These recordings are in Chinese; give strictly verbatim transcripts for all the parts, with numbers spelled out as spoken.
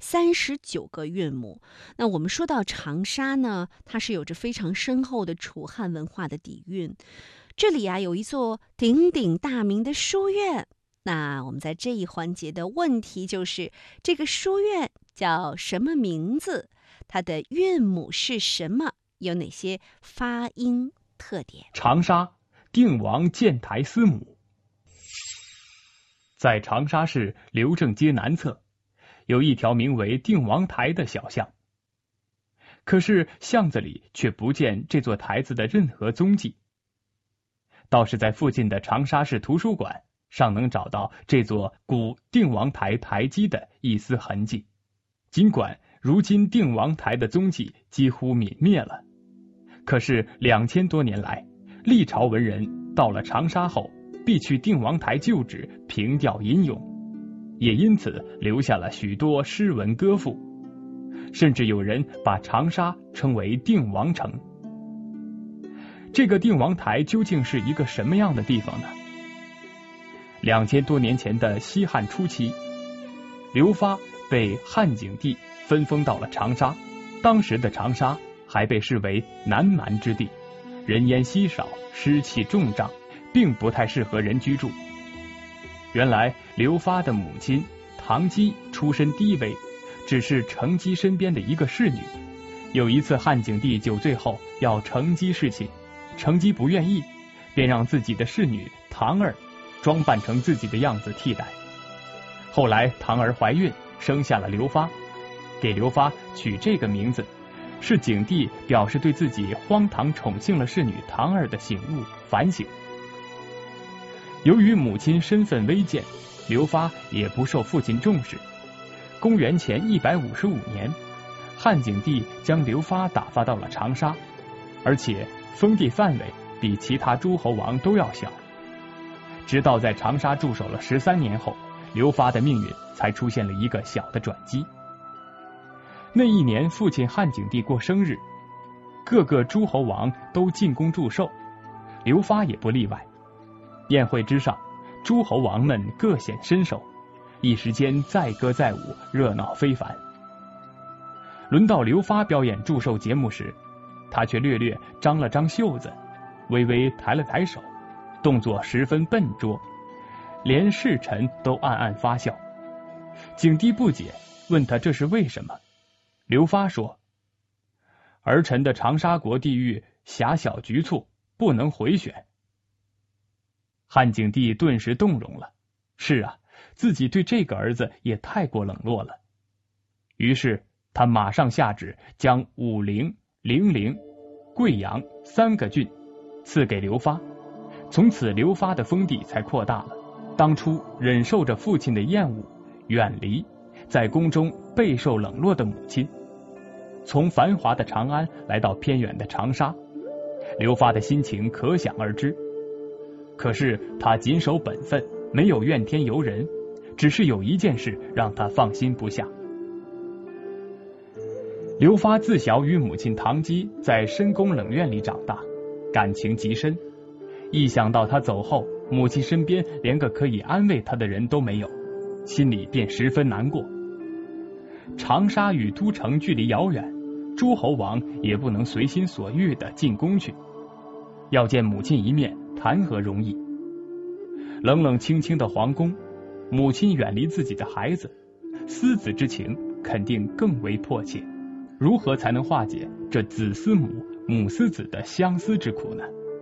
三十九个韵母。那我们说到长沙呢，它是有着非常深厚的楚汉文化的底蕴。这里啊有一座鼎鼎大名的书院。那我们在这一环节的问题就是，这个书院叫什么名字？它的韵母是什么？有哪些发音特点？ 长沙定王建台司母。在长沙市刘正街南侧，有一条名为定王台的小巷。可是巷子里却不见这座台子的任何踪迹，倒是在附近的长沙市图书馆尚能找到这座古定王台台基的一丝痕迹。尽管如今定王台的踪迹几乎泯灭了，可是两千多年来，历朝文人到了长沙后，必去定王台旧址凭吊吟咏，也因此留下了许多诗文歌赋，甚至有人把长沙称为定王城。这个定王台究竟是一个什么样的地方呢？两千多年前的西汉初期，刘发被汉景帝分封到了长沙。当时的长沙还被视为南蛮之地，人烟稀少，湿气重胀，并不太适合人居住。原来刘发的母亲唐姬出身低微，只是程姬身边的一个侍女。有一次汉景帝酒醉后要程姬侍寝，程姬不愿意，便让自己的侍女唐儿装扮成自己的样子替代。后来唐儿怀孕，生下了刘发，给刘发取这个名字，是景帝表示对自己荒唐宠幸了侍女唐儿的醒悟反省。由于母亲身份微贱，刘发也不受父亲重视。公元前一百五十五年，汉景帝将刘发打发到了长沙，而且封地范围比其他诸侯王都要小。直到在长沙驻守了十三年后，刘发的命运才出现了一个小的转机。那一年父亲汉景帝过生日，各个诸侯王都进宫祝寿，刘发也不例外。宴会之上，诸侯王们各显身手，一时间载歌载舞，热闹非凡。轮到刘发表演祝寿节目时，他却略略张了张袖子，微微抬了抬手，动作十分笨拙，连侍臣都暗暗发笑。景帝不解，问他这是为什么。刘发说：儿臣的长沙国地域狭小局促，不能回旋。汉景帝顿时动容了，是啊，自己对这个儿子也太过冷落了。于是他马上下旨，将武陵、零陵、贵阳三个郡赐给刘发，从此刘发的封地才扩大了。当初忍受着父亲的厌恶，远离在宫中备受冷落的母亲，从繁华的长安来到偏远的长沙，刘发的心情可想而知。可是他谨守本分，没有怨天尤人，只是有一件事让他放心不下。刘发自小与母亲唐姬在深宫冷院里长大，感情极深，一想到他走后，母亲身边连个可以安慰他的人都没有，心里便十分难过。长沙与都城距离遥远，诸侯王也不能随心所欲地进宫去，要见母亲一面谈何容易。冷冷清清的皇宫，母亲远离自己的孩子，思子之情肯定更为迫切。如何才能化解这子思母母思子的相思之苦呢？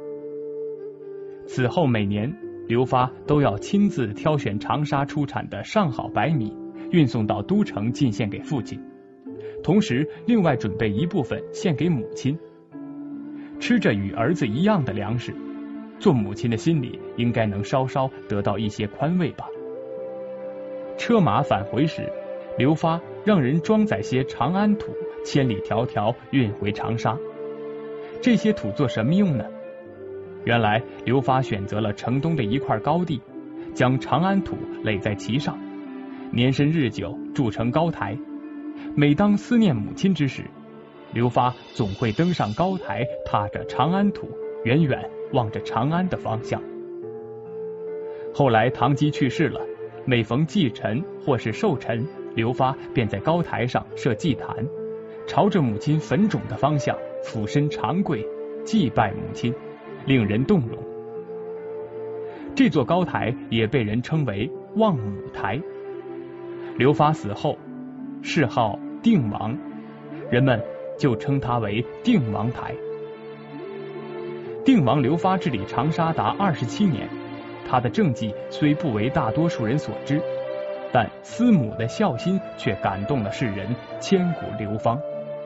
此后每年刘发都要亲自挑选长沙出产的上好白米，运送到都城进献给父亲，同时另外准备一部分献给母亲。吃着与儿子一样的粮食，做母亲的心里应该能稍稍得到一些宽慰吧。车马返回时，刘发让人装载些长安土，千里迢迢运回长沙。这些土做什么用呢？原来刘发选择了城东的一块高地，将长安土垒在其上，年深日久，筑成高台。每当思念母亲之时，刘发总会登上高台，踏着长安土，远远望着长安的方向。后来唐姬去世了，每逢祭辰或是寿辰， 刘发便在高台上设祭坛，朝着母亲坟冢的方向俯身长跪，祭拜母亲，令人动容。这座高台也被人称为望母台。刘发死后，谥号定王，人们就称他为定王台。定王刘发治理长沙达二十七年，他的政绩虽不为大多数人所知，但思母的孝心却感动了世人，千古流芳。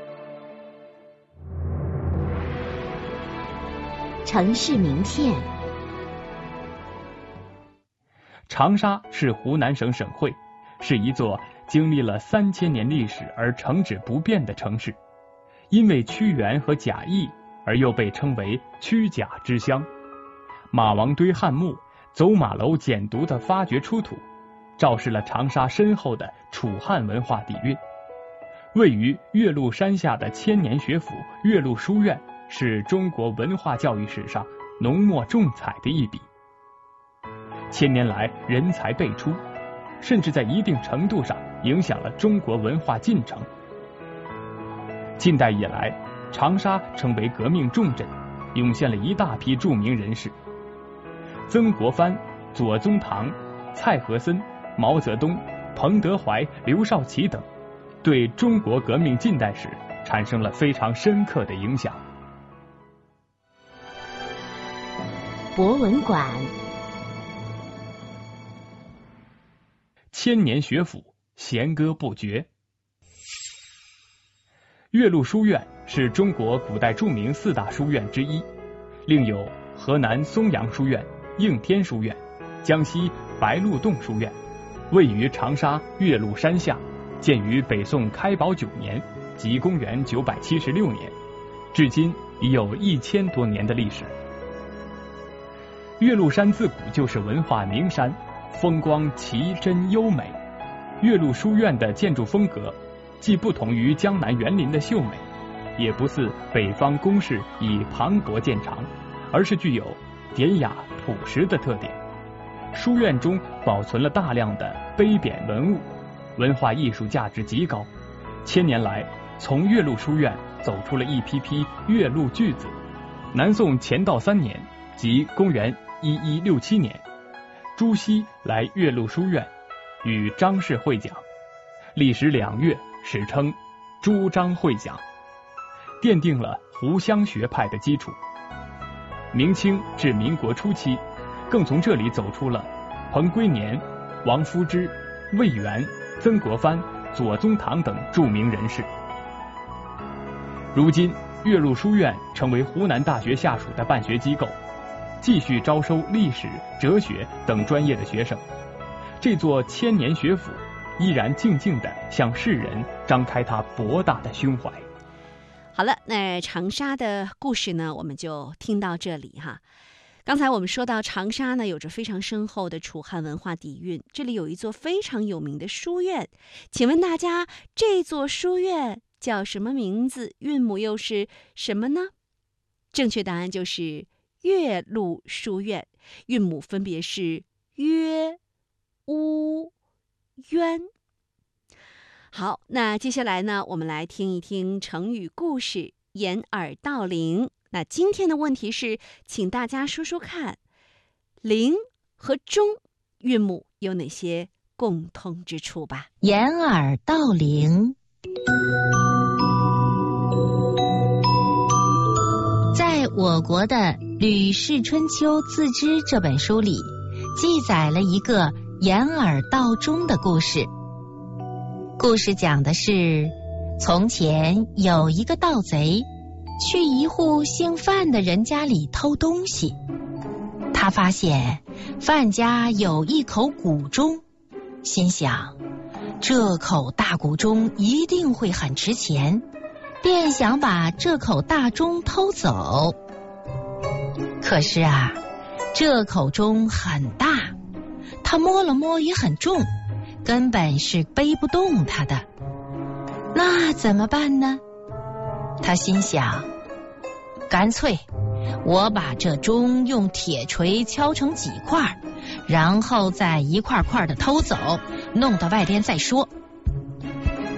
城市名片。 长沙是湖南省省会，是一座经历了三千年历史而城址不变的城市，因为屈原和贾谊而又被称为屈贾之乡。马王堆汉墓、走马楼简牍的发掘出土，昭示了长沙深厚的楚汉文化底蕴。位于岳麓山下的千年学府岳麓书院，是中国文化教育史上浓墨重彩的一笔。千年来人才辈出，甚至在一定程度上影响了中国文化进程。近代以来，长沙成为革命重镇，涌现了一大批著名人士。曾国藩、左宗棠、蔡和森、毛泽东、彭德怀、刘少奇等，对中国革命近代史产生了非常深刻的影响。 博文馆。 千年学府，弦歌不绝。岳麓书院是中国古代著名四大书院之一，另有河南松阳书院、应天书院、江西白鹿洞书院，位于长沙岳麓山下，建于北宋开宝九年，即公元九百七十六年，至今已有一千多年的历史。岳麓山自古就是文化名山，风光奇珍优美。岳麓书院的建筑风格既不同于江南园林的秀美，也不似北方宫室以磅礴见长，而是具有典雅朴实的特点。书院中保存了大量的碑匾文物，文化艺术价值极高。千年来，从岳麓书院走出了一批批岳麓巨子。南宋乾道三年，即公元一一六七年，朱熹来岳麓书院与张氏会讲，历时两月，史称朱张会讲，奠定了湖湘学派的基础。明清至民国初期，更从这里走出了彭归年、王夫之、魏源、曾国藩、左宗棠等著名人士。如今岳麓书院成为湖南大学下属的办学机构，继续招收历史、哲学等专业的学生。这座千年学府依然静静地向世人张开它博大的胸怀。 好了，那长沙的故事呢，我们就听到这里哈。刚才我们说到长沙呢，有着非常深厚的楚汉文化底蕴，这里有一座非常有名的书院，请问大家，这座书院叫什么名字？韵母又是什么呢？正确答案就是岳麓书院，韵母分别是曰、乌、渊。好，那接下来呢，我们来听一听成语故事掩耳盗铃。那今天的问题是，请大家说说看，铃和钟韵母有哪些共通之处吧？ 掩耳盗铃。在我国的《吕氏春秋自知》这本书里，记载了一个掩耳盗钟的故事。故事讲的是，从前有一个盗贼，去一户姓范的人家里偷东西。他发现范家有一口古钟，心想这口大古钟一定会很值钱，便想把这口大钟偷走。可是啊，这口钟很大，他摸了摸也很重，根本是背不动它的。那怎么办呢？他心想，干脆我把这钟用铁锤敲成几块，然后再一块块的偷走，弄到外边再说。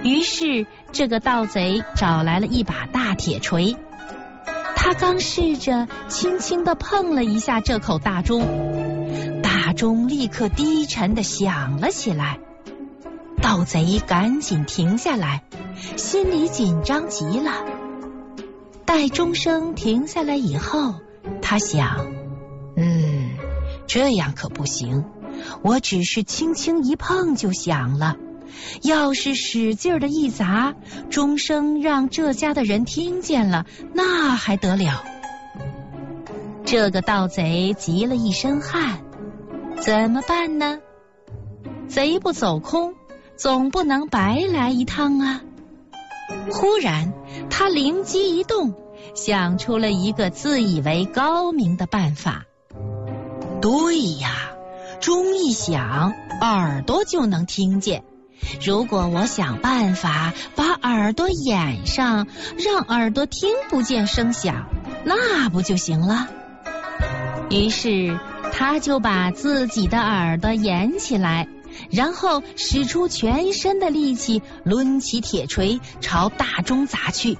于是这个盗贼找来了一把大铁锤，他刚试着轻轻地碰了一下这口大钟，大钟立刻低沉地响了起来。盗贼赶紧停下来，心里紧张极了。待钟声停下来以后，他想，嗯，这样可不行，我只是轻轻一碰就响了，要是使劲的一砸，钟声让这家的人听见了，那还得了。这个盗贼急了一身汗，怎么办呢？贼不走空，总不能白来一趟啊。忽然他灵机一动，想出了一个自以为高明的办法。对呀，钟一响，耳朵就能听见。如果我想办法把耳朵掩上，让耳朵听不见声响，那不就行了？于是他就把自己的耳朵掩起来，然后使出全身的力气，抡起铁锤朝大钟砸去。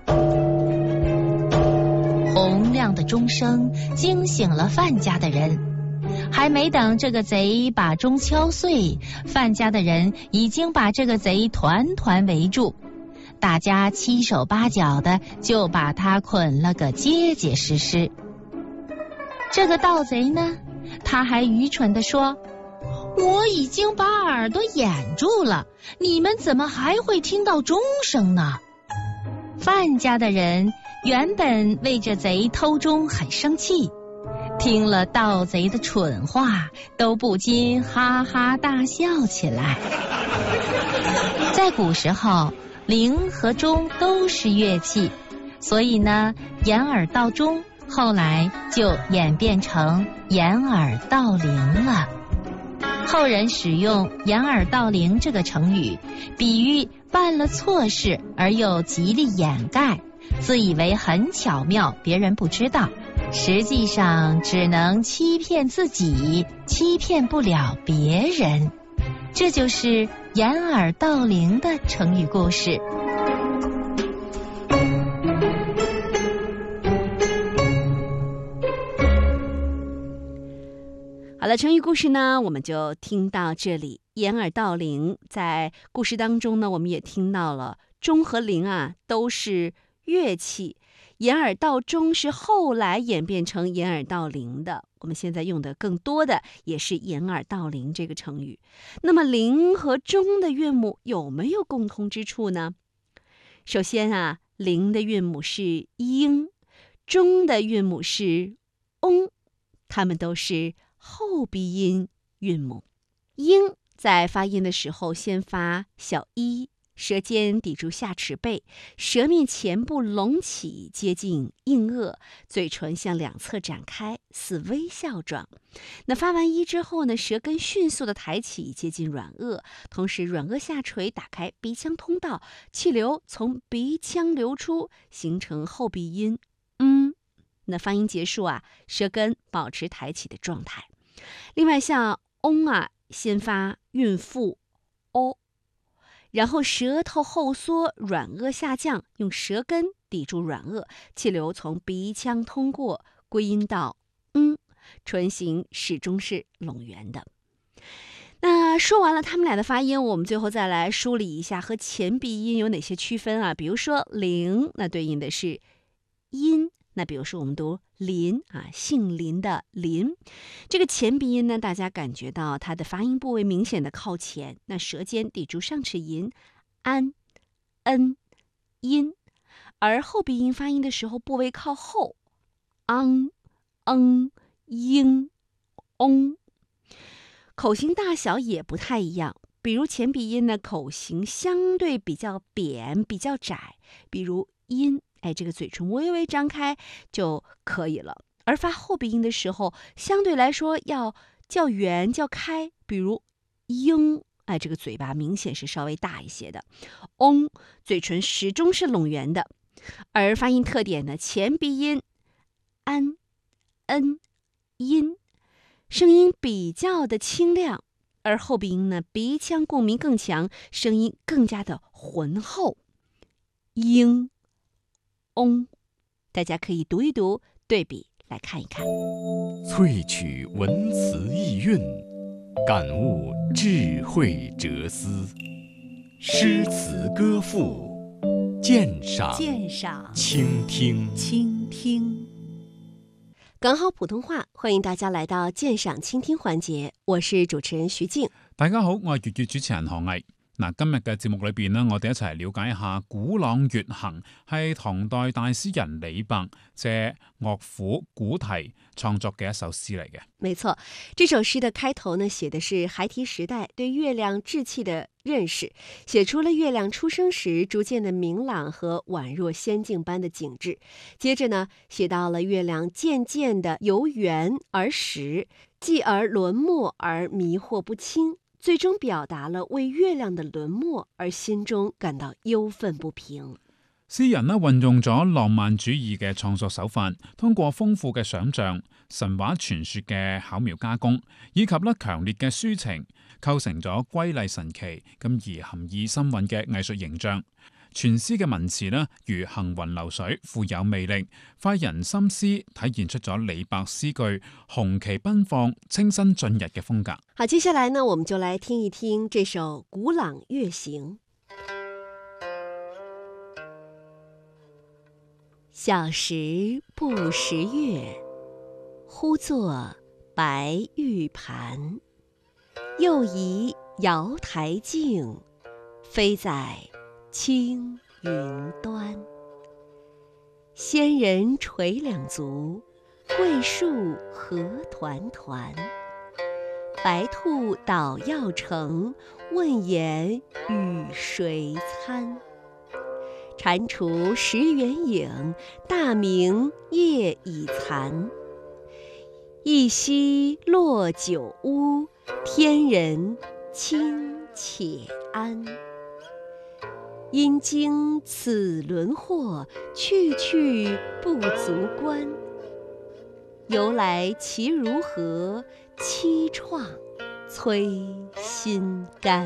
洪亮的钟声惊醒了范家的人，还没等这个贼把钟敲碎，范家的人已经把这个贼团团围住，大家七手八脚的就把他捆了个结结实实。这个盗贼呢，他还愚蠢地说，我已经把耳朵掩住了，你们怎么还会听到钟声呢？范家的人原本为这贼偷钟很生气，听了盗贼的蠢话，都不禁哈哈大笑起来。在古时候，铃和钟都是乐器，所以呢，掩耳盗钟后来就演变成掩耳盗铃了。后人使用掩耳盗铃这个成语，比喻办了错事而又极力掩盖，自以为很巧妙，别人不知道，实际上只能欺骗自己，欺骗不了别人。这就是掩耳盗铃的成语故事。 好了，成语故事呢，我们就听到这里。掩耳盗铃，在故事当中呢，我们也听到了钟和铃啊都是乐器，掩耳盗钟是后来演变成掩耳盗铃的。我们现在用的更多的也是掩耳盗铃这个成语。那么铃和钟的韵母有没有共通之处呢？首先啊，铃的韵母是音，钟的韵母是嗡，它们都是后鼻音韵母。音在发音的时候先发小一，舌尖抵住下齿背，舌面前部隆起接近硬腭，嘴唇向两侧展开，似微笑状。那发完一之后呢，舌根迅速的抬起接近软腭，同时软腭下垂打开鼻腔通道，气流从鼻腔流出，形成后鼻音嗯。那发音结束啊，舌根保持抬起的状态。另外像嗡啊，先发韵腹 o， 然后舌头后缩，软腭下降，用舌根抵住软腭，气流从鼻腔通过，归音到嗯，唇形始终是拢圆的。那说完了他们俩的发音，我们最后再来梳理一下和前鼻音有哪些区分啊？比如说铃，那对应的是音，那比如说我们读林啊，姓林的林，这个前鼻音呢，大家感觉到它的发音部位明显的靠前，那舌尖抵住上齿龈安、恩、音，而后鼻音发音的时候部位靠后，昂、嗯、英、嗡。口型大小也不太一样，比如前鼻音呢，口型相对比较扁，比较窄，比如音，哎，这个嘴唇微微张开就可以了。而发后鼻音的时候，相对来说要较圆、较开，比如英，哎，这个嘴巴明显是稍微大一些的。嗡，嘴唇始终是拢圆的。而发音特点呢，前鼻音安、恩、音，声音比较的清亮， 而后鼻音呢，鼻腔共鸣更强，声音更加的浑厚。英、翁，大家可以读一读，对比来看一看。 萃取文词意蕴，感悟智慧哲思，诗词歌赋，鉴赏鉴赏倾听。 倾听。港好普通话，欢迎大家来到鉴赏倾听環節，我是主持人徐靜。 大家好，我係粵語主持人何毅。嗱，今日嘅節目裏邊呢，我哋一齊了解一下《古朗月行》，係唐代大詩人李白借樂府古題創作嘅一首詩嚟嘅。 沒錯，這首詩的開頭呢，寫的是孩提時代對月亮志氣的認識，寫出了月亮出生時逐漸的明朗和宛若仙境般的景致。接着呢，寫到了月亮漸漸的由圓而實，繼而輪廓而迷惑不清。最終表達了為月亮的輪廓而心中感到憂憤不平。 詩人呢運用咗浪漫主義嘅創作手法，通過豐富嘅想象、神話傳說嘅巧妙加工，以及呢強烈嘅抒情，構成咗瑰麗神奇咁而含義深蘊嘅藝術形象。全詩嘅文詞呢，如行雲流水，富有魅力，快人心思，體現出咗李白詩句雄奇奔放、清新進入嘅風格。 好，接下來呢，我們就來聽一聽這首《古朗月行》。小時不識月，呼作白玉盤。又疑瑤台鏡，飛在青雲端。仙人垂兩足，桂樹何團團。白兔搗藥成，問言與誰餐？蟾蜍食圓影，大明夜已殘。一夕落九烏，天人清且安。因經此輪惑，去去不足觀。由來其如何？淒愴催心肝。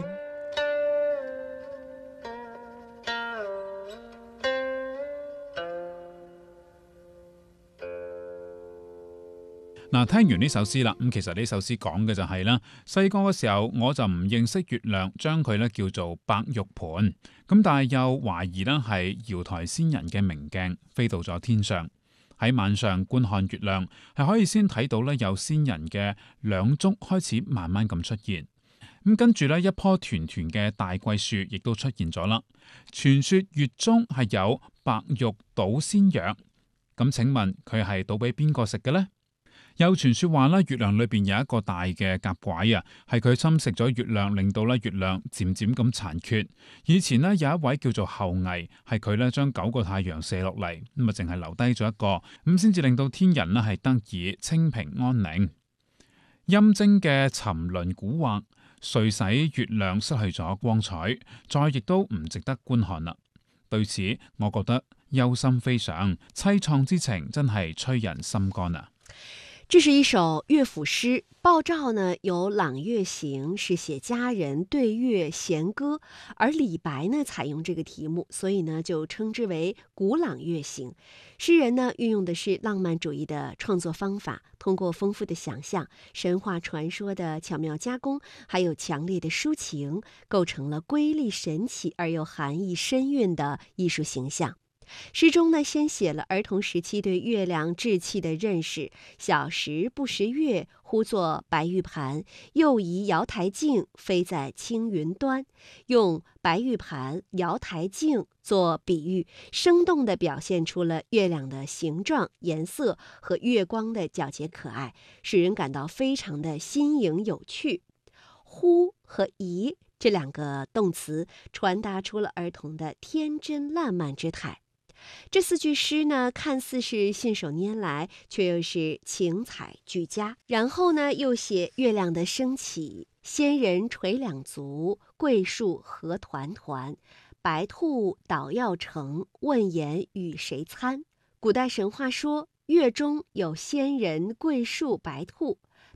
嗱，聽完呢首詩啦，咁其實呢首詩講嘅就係啦，細個嘅時候我就唔認識月亮，將佢咧叫做白玉盤，咁但係又懷疑咧係瑤台仙人嘅明鏡飛到咗天上。喺晚上觀看月亮，係可以先睇到咧有仙人嘅兩足開始慢慢咁出現，咁跟住咧一棵團團嘅大桂樹亦都出現咗啦。傳說月中係有白玉搗仙藥，咁請問佢係倒俾邊個食嘅呢？有傳說話咧，月亮裏邊有一個大嘅甲拐啊，係佢侵蝕咗月亮，令到咧月亮漸漸咁殘缺。以前呢，有一位叫做后羿，係佢咧將九個太陽射落嚟，咁啊淨係留低咗一個，咁先至令到天人呢係得以清平安寧。陰精嘅沉淪蠱惑，遂使月亮失去咗光彩，再亦都唔值得觀看啦。對此，我覺得憂心非常，淒愴之情真係催人心肝啊！ 這是一首樂府詩，報照呢有《朗月行》，是寫佳人對月弦歌，而李白呢採用這個題目，所以呢就稱之為《古朗月行》。詩人呢運用的是浪漫主義的創作方法，通過豐富的想象、神話傳說的巧妙加工，還有強烈的抒情，構成了瑰麗神奇而又含義深蘊的藝術形象。詩中呢，先寫了兒童時期對月亮志氣的認識，小時不識月，呼作白玉盤，又疑瑤台鏡，飛在青雲端。用白玉盤、瑤台鏡做比喻，生動地表現出了月亮的形狀、顏色和月光的皎潔可愛，使人感到非常的新穎有趣。呼和疑這兩個動詞傳達出了兒童的天真爛漫之態。這四句詩呢，看似是信手拈來，卻又是情采俱佳。然後呢，又寫月亮的升起，仙人垂兩足，桂樹何團團，白兔搗藥成，問言與誰餐？古代神話說，月中有仙人、桂樹、白兔。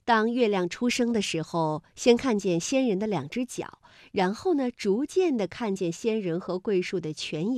当月亮出生的时候，先看见仙人的两只脚，然后呢，逐渐的看见仙人和桂树的全